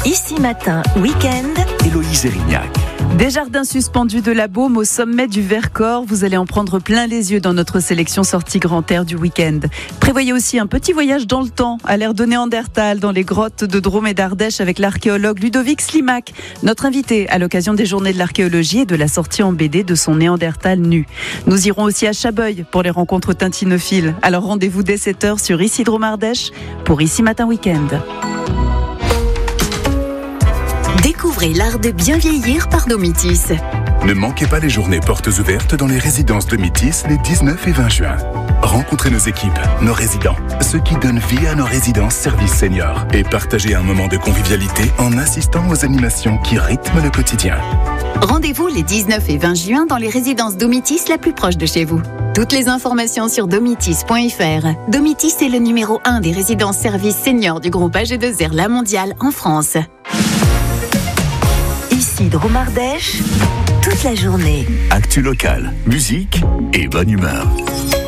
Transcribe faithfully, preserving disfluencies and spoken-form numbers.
Ici Matin, week-end. Héloïse Erignac. Des jardins suspendus de la Baume au sommet du Vercors, vous allez en prendre plein les yeux dans notre sélection sortie grand air du week-end. Prévoyez aussi un petit voyage dans le temps, à l'ère de Néandertal, dans les grottes de Drôme et d'Ardèche avec l'archéologue Ludovic Slimak, notre invité à l'occasion des journées de l'archéologie et de la sortie en B D de son Néandertal nu. Nous irons aussi à Chabeuil pour les rencontres tintinophiles. Alors rendez-vous dès sept heures sur Ici Drôme Ardèche pour Ici Matin Week-end. Découvrez l'art de bien vieillir par Domitis. Ne manquez pas les journées portes ouvertes dans les résidences Domitis les dix-neuf et vingt juin. Rencontrez nos équipes, nos résidents, ceux qui donnent vie à nos résidences services seniors et partagez un moment de convivialité en assistant aux animations qui rythment le quotidien. Rendez-vous les dix-neuf et vingt juin dans les résidences Domitis la plus proche de chez vous. Toutes les informations sur domitis point f r. Domitis est le numéro un des résidences services seniors du groupe A G deux R La Mondiale en France. Ici Drôme Ardèche, toute la journée. Actu local, musique et bonne humeur.